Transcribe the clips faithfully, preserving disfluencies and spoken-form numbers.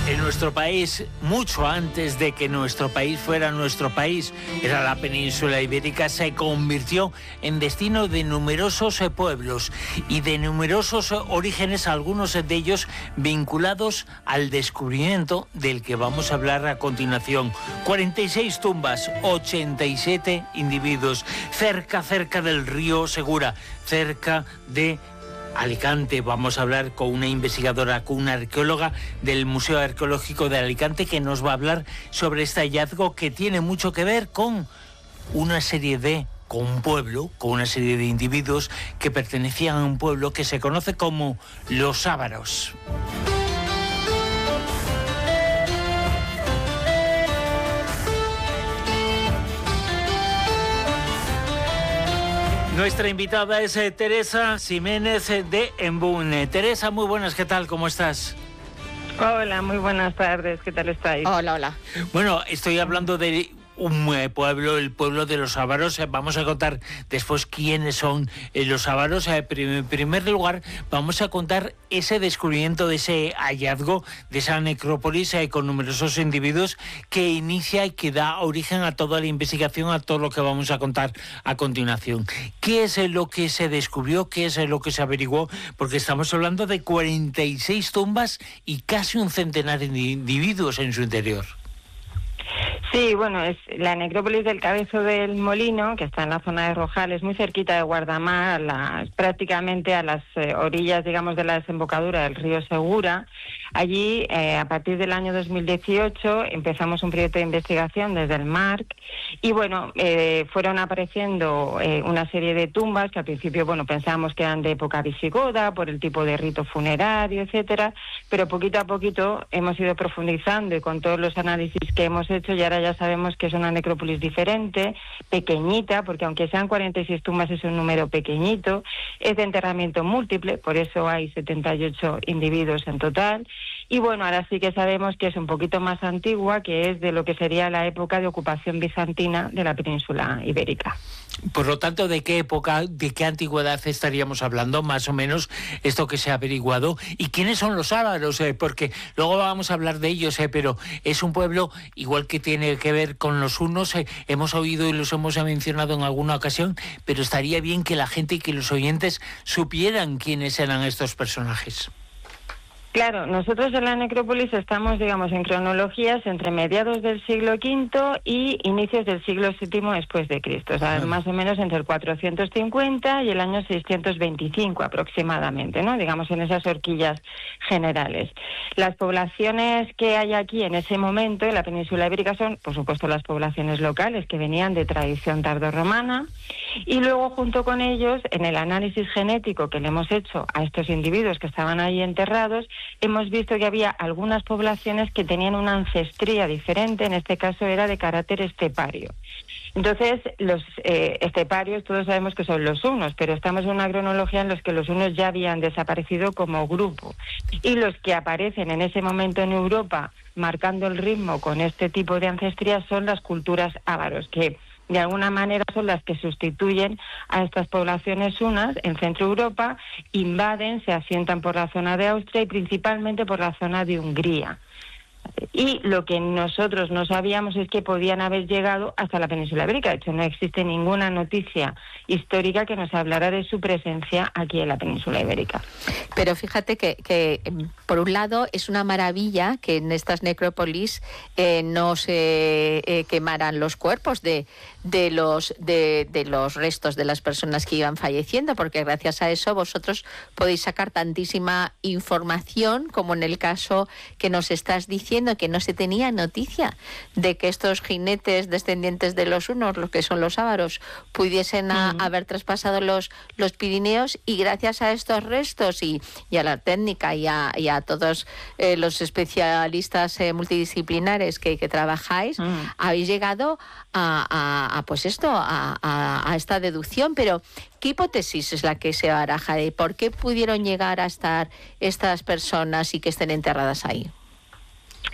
En nuestro país, mucho antes de que nuestro país fuera nuestro país, era la península ibérica, se convirtió en destino de numerosos pueblos y de numerosos orígenes, algunos de ellos vinculados al descubrimiento del que vamos a hablar a continuación. cuarenta y seis tumbas, ochenta y siete individuos, cerca, cerca del río Segura, cerca de Alicante. Vamos a hablar con una investigadora, con una arqueóloga del Museo Arqueológico de Alicante, que nos va a hablar sobre este hallazgo que tiene mucho que ver con una serie de, con un pueblo, con una serie de individuos que pertenecían a un pueblo que se conoce como los Ávaros. Nuestra invitada es eh, Teresa Ximénez eh, de Embún. Eh, Teresa, muy buenas, ¿qué tal? ¿Cómo estás? Hola, muy buenas tardes, ¿qué tal estáis? Hola, hola. Bueno, estoy hablando de un eh, pueblo, el pueblo de los Ávaros. Eh, vamos a contar después quiénes son eh, los Ávaros. Eh, en primer lugar, vamos a contar ese descubrimiento de ese hallazgo, de esa necrópolis eh, con numerosos individuos, que inicia y que da origen a toda la investigación, a todo lo que vamos a contar a continuación. ¿Qué es eh, lo que se descubrió? ¿Qué es eh, lo que se averiguó? Porque estamos hablando de cuarenta y seis tumbas y casi un centenar de individuos en su interior. Sí, bueno, es la necrópolis del Cabezo del Molino, que está en la zona de Rojales, muy cerquita de Guardamar, a la, prácticamente a las eh, orillas, digamos, de la desembocadura del río Segura. Allí, eh, a partir del año dos mil dieciocho, empezamos un proyecto de investigación desde el MARC y, bueno, eh, fueron apareciendo eh, una serie de tumbas que al principio, bueno, pensábamos que eran de época visigoda por el tipo de rito funerario, etcétera, pero poquito a poquito hemos ido profundizando y con todos los análisis que hemos hecho, y ahora ya sabemos que es una necrópolis diferente, pequeñita, porque aunque sean cuarenta y seis tumbas es un número pequeñito, es de enterramiento múltiple, por eso hay setenta y ocho individuos en total. Y bueno, ahora sí que sabemos que es un poquito más antigua, que es de lo que sería la época de ocupación bizantina de la península ibérica. Por lo tanto, ¿de qué época, de qué antigüedad estaríamos hablando, más o menos, esto que se ha averiguado? ¿Y quiénes son los ávaros? Eh, porque luego vamos a hablar de ellos, eh, pero es un pueblo, igual que tiene que ver con los hunos, eh, hemos oído y los hemos mencionado en alguna ocasión, pero estaría bien que la gente y que los oyentes supieran quiénes eran estos personajes. Claro, nosotros en la necrópolis estamos, digamos, en cronologías entre mediados del siglo quinto y inicios del siglo séptimo después de Cristo, o sea, ah. más o menos entre el cuatrocientos cincuenta y el año seiscientos veinticinco aproximadamente, ¿no? Digamos, en esas horquillas generales. Las poblaciones que hay aquí en ese momento en la península ibérica son, por supuesto, las poblaciones locales que venían de tradición tardorromana, y luego junto con ellos, en el análisis genético que le hemos hecho a estos individuos que estaban ahí enterrados, hemos visto que había algunas poblaciones que tenían una ancestría diferente, en este caso era de carácter estepario. Entonces, los eh, esteparios todos sabemos que son los hunos, pero estamos en una cronología en los que los hunos ya habían desaparecido como grupo. Y los que aparecen en ese momento en Europa, marcando el ritmo con este tipo de ancestría, son las culturas ávaros, que de alguna manera son las que sustituyen a estas poblaciones hunas en Centro Europa, invaden, se asientan por la zona de Austria y principalmente por la zona de Hungría. Y lo que nosotros no sabíamos es que podían haber llegado hasta la península ibérica. De hecho, no existe ninguna noticia histórica que nos hablara de su presencia aquí en la península ibérica. Pero fíjate que, que por un lado, es una maravilla que en estas necrópolis eh, no se eh, quemaran los cuerpos de, de, los, de, de los restos de las personas que iban falleciendo, porque gracias a eso vosotros podéis sacar tantísima información, como en el caso que nos estás diciendo, que no se tenía noticia de que estos jinetes descendientes de los hunos, los que son los ávaros, pudiesen a, uh-huh. haber traspasado los, los Pirineos, y gracias a estos restos y, y a la técnica y a, y a todos eh, los especialistas eh, multidisciplinares que, que trabajáis, uh-huh. habéis llegado a, a, a pues esto, a, a, a esta deducción. Pero ¿qué hipótesis es la que se baraja de por qué pudieron llegar a estar estas personas y que estén enterradas ahí?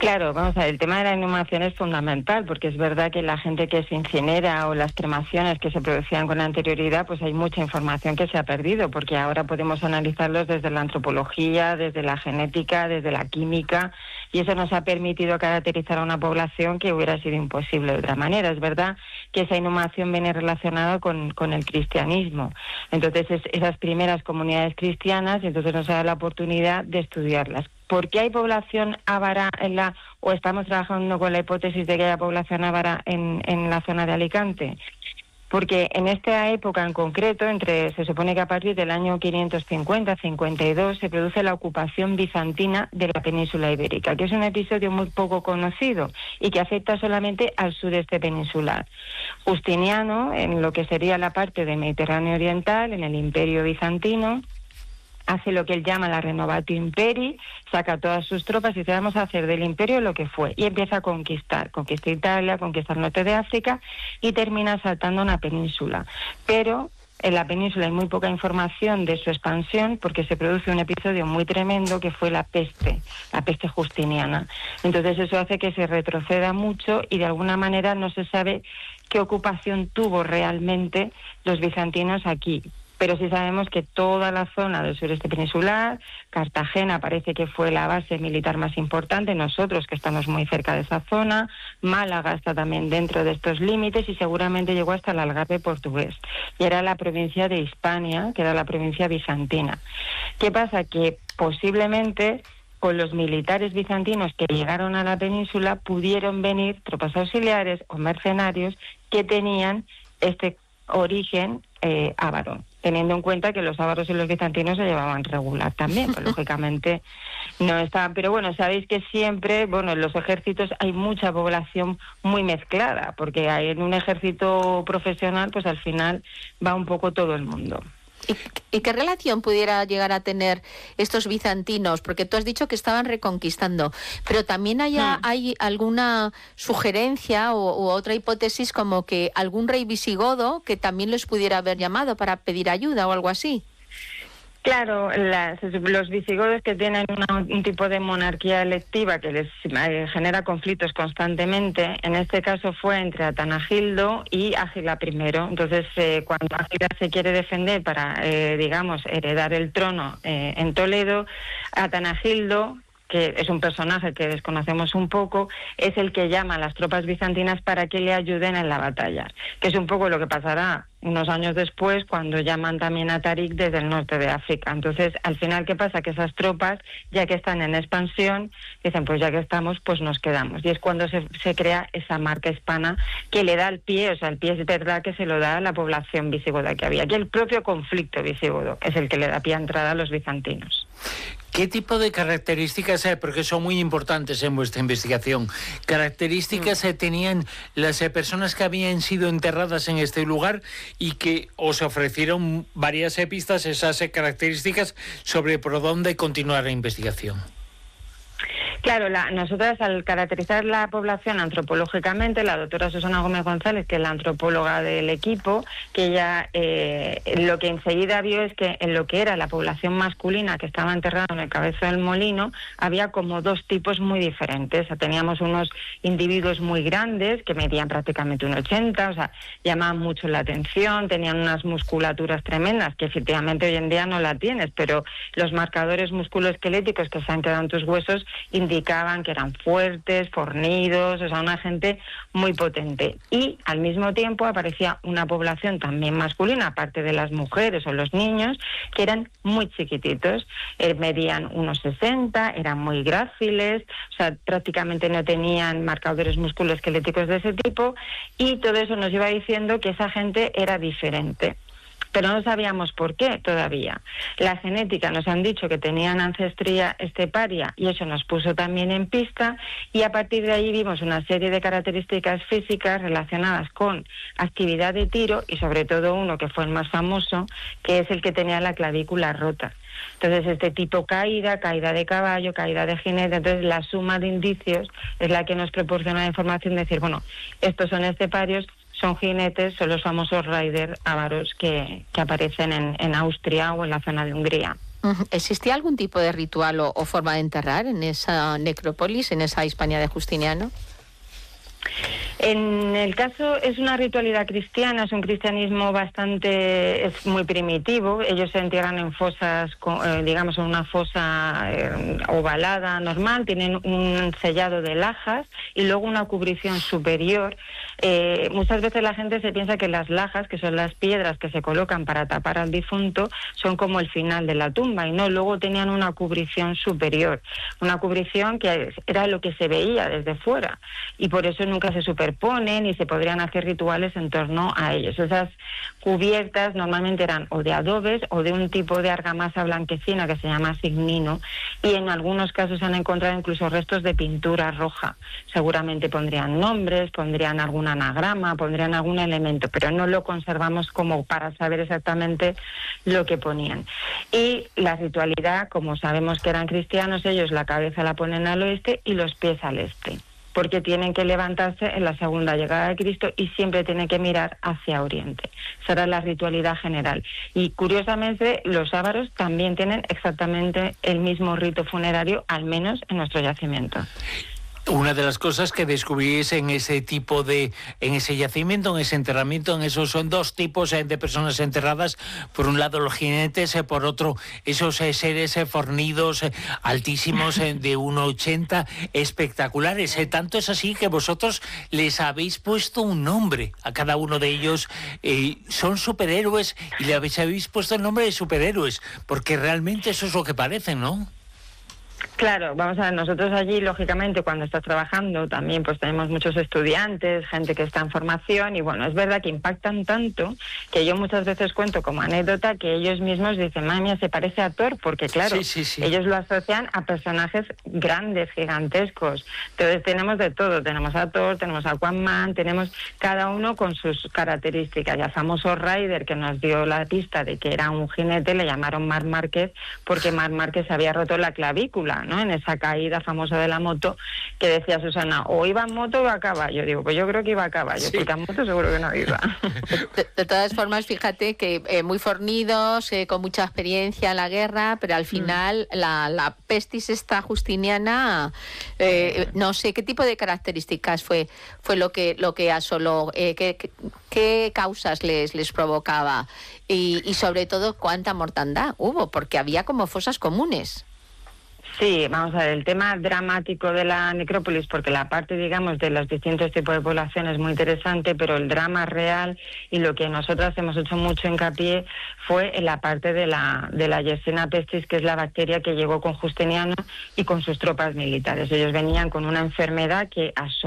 Claro, vamos a ver, el tema de la inhumación es fundamental, porque es verdad que la gente que se incinera o las cremaciones que se producían con anterioridad, pues hay mucha información que se ha perdido, porque ahora podemos analizarlos desde la antropología, desde la genética, desde la química, y eso nos ha permitido caracterizar a una población que hubiera sido imposible de otra manera. Es verdad que esa inhumación viene relacionada con, con el cristianismo. Entonces, es, esas primeras comunidades cristianas, y entonces nos ha dado la oportunidad de estudiarlas. ¿Por qué hay población ávara en la, o estamos trabajando con la hipótesis de que haya población ávara en, en la zona de Alicante? Porque en esta época en concreto, entre se supone que a partir del año quinientos cincuenta cincuenta y dos, se produce la ocupación bizantina de la península ibérica, que es un episodio muy poco conocido y que afecta solamente al sureste peninsular. Justiniano, en lo que sería la parte del Mediterráneo oriental, en el Imperio bizantino, hace lo que él llama la Renovatio Imperi, saca todas sus tropas y dice, vamos a hacer del imperio lo que fue, y empieza a conquistar, conquista Italia, conquista el norte de África y termina asaltando una península. Pero en la península hay muy poca información de su expansión porque se produce un episodio muy tremendo que fue la peste, la peste justiniana. Entonces eso hace que se retroceda mucho y de alguna manera no se sabe qué ocupación tuvo realmente los bizantinos aquí. Pero sí sabemos que toda la zona del sureste peninsular, Cartagena parece que fue la base militar más importante, nosotros que estamos muy cerca de esa zona, Málaga está también dentro de estos límites y seguramente llegó hasta el Algarve portugués. Y era la provincia de Hispania, que era la provincia bizantina. ¿Qué pasa? Que posiblemente con los militares bizantinos que llegaron a la península pudieron venir tropas auxiliares o mercenarios que tenían este origen eh, ávaro, teniendo en cuenta que los ávaros y los bizantinos se llevaban regular también, pues lógicamente no estaban. Pero bueno, sabéis que siempre, bueno, en los ejércitos hay mucha población muy mezclada, porque hay en un ejército profesional, pues al final va un poco todo el mundo. ¿Y, ¿Y qué relación pudiera llegar a tener estos bizantinos? Porque tú has dicho que estaban reconquistando, pero también haya, hmm. hay alguna sugerencia o, o otra hipótesis como que algún rey visigodo que también les pudiera haber llamado para pedir ayuda o algo así. Claro, las, los visigodos que tienen una, un tipo de monarquía electiva que les eh, genera conflictos constantemente, en este caso fue entre Atanagildo y Ágila primero. Entonces, eh, cuando Ágila se quiere defender para, eh, digamos, heredar el trono eh, en Toledo, Atanagildo, que es un personaje que desconocemos un poco, es el que llama a las tropas bizantinas para que le ayuden en la batalla, que es un poco lo que pasará unos años después cuando llaman también a Tarik desde el norte de África. Entonces, al final, ¿qué pasa? Que esas tropas, ya que están en expansión, dicen, pues ya que estamos, pues nos quedamos. Y es cuando se, se crea esa marca hispana que le da el pie, o sea, el pie es verdad que se lo da a la población visigoda que había. Y el propio conflicto visigodo es el que le da pie a entrada a los bizantinos. ¿Qué tipo de características hay? Porque son muy importantes en vuestra investigación. ¿Características mm. tenían las personas que habían sido enterradas en este lugar y que os ofrecieron varias pistas, esas características, sobre por dónde continuar la investigación? Claro, la, nosotras al caracterizar la población antropológicamente, la doctora Susana Gómez González, que es la antropóloga del equipo, que ella eh, lo que enseguida vio es que en lo que era la población masculina que estaba enterrada en el Cabezo del Molino, había como dos tipos muy diferentes. O sea, teníamos unos individuos muy grandes, que medían prácticamente un ochenta, o sea, llamaban mucho la atención, tenían unas musculaturas tremendas, que efectivamente hoy en día no la tienes, pero los marcadores musculoesqueléticos que se han quedado en tus huesos indicaban que eran fuertes, fornidos, o sea, una gente muy potente. Y al mismo tiempo aparecía una población también masculina, aparte de las mujeres o los niños, que eran muy chiquititos, eh, medían unos sesenta, eran muy gráciles, o sea, prácticamente no tenían marcadores musculoesqueléticos de ese tipo, y todo eso nos iba diciendo que esa gente era diferente. Pero no sabíamos por qué todavía. La genética nos han dicho que tenían ancestría esteparia y eso nos puso también en pista, y a partir de ahí vimos una serie de características físicas relacionadas con actividad de tiro y sobre todo uno que fue el más famoso, que es el que tenía la clavícula rota. Entonces este tipo caída, caída de caballo, caída de jinete, entonces la suma de indicios es la que nos proporciona la información de decir, bueno, estos son esteparios, son jinetes, son los famosos rider ávaros que, que aparecen en, en Austria o en la zona de Hungría. ¿Existía algún tipo de ritual o, o forma de enterrar en esa necrópolis, en esa Hispania de Justiniano? En el caso es una ritualidad cristiana, es un cristianismo bastante, es muy primitivo. Ellos se entierran en fosas, eh, digamos, en una fosa eh, ovalada normal, tienen un sellado de lajas y luego una cubrición superior. Eh, muchas veces la gente se piensa que las lajas, que son las piedras que se colocan para tapar al difunto, son como el final de la tumba, y no, luego tenían una cubrición superior, una cubrición que era lo que se veía desde fuera, y por eso nunca se superponen y se podrían hacer rituales en torno a ellos. Esas cubiertas normalmente eran o de adobes o de un tipo de argamasa blanquecina que se llama signino, y en algunos casos se han encontrado incluso restos de pintura roja. Seguramente pondrían nombres, pondrían algún anagrama, pondrían algún elemento, pero no lo conservamos como para saber exactamente lo que ponían. Y la ritualidad, como sabemos que eran cristianos, ellos la cabeza la ponen al oeste y los pies al este, porque tienen que levantarse en la segunda llegada de Cristo y siempre tienen que mirar hacia Oriente. Esa era la ritualidad general. Y curiosamente, los ávaros también tienen exactamente el mismo rito funerario, al menos en nuestro yacimiento. Una de las cosas que descubrís en ese tipo de, en ese yacimiento, en ese enterramiento, en esos son dos tipos de personas enterradas. Por un lado los jinetes, por otro esos seres fornidos, altísimos, de uno ochenta, espectaculares. Tanto es así que vosotros les habéis puesto un nombre a cada uno de ellos. Eh, son superhéroes y le habéis, habéis puesto el nombre de superhéroes, porque realmente eso es lo que parecen, ¿no? Claro, vamos a ver, nosotros allí, lógicamente, cuando estás trabajando, también pues tenemos muchos estudiantes, gente que está en formación, y bueno, es verdad que impactan tanto que yo muchas veces cuento como anécdota que ellos mismos dicen, madre mía, se parece a Thor, porque claro, sí, sí, sí. ellos lo asocian a personajes grandes, gigantescos. Entonces tenemos de todo, tenemos a Thor, tenemos a Aquaman, tenemos cada uno con sus características. Y al famoso Rider, que nos dio la pista de que era un jinete, le llamaron Marc Márquez, porque Marc Márquez había roto la clavícula, ¿no? En esa caída famosa de la moto, que decía Susana, o iba en moto o iba a caballo. Digo, pues yo creo que iba a caballo, sí. Porque a moto seguro que no iba. De, de todas formas, fíjate que eh, muy fornidos, eh, con mucha experiencia en la guerra, pero al final mm. la, la pestis esta justiniana, eh, no sé qué tipo de características fue fue lo que lo que asoló, eh, qué, qué, qué causas les les provocaba y, y sobre todo cuánta mortandad hubo, porque había como fosas comunes. Sí, vamos a ver, el tema dramático de la necrópolis, porque la parte, digamos, de los distintos tipos de población es muy interesante, pero el drama real y lo que nosotras hemos hecho mucho hincapié fue en la parte de la de la Yersinia pestis, que es la bacteria que llegó con Justiniano y con sus tropas militares. Ellos venían con una enfermedad que